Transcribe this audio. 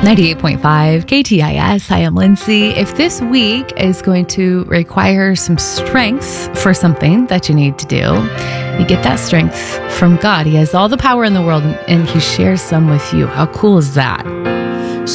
98.5 KTIS. I am Lindsay. If this week is going to require some strength for something that you need to do, you get that strength from God. He has all the power in the world and He shares some with you. How cool is that?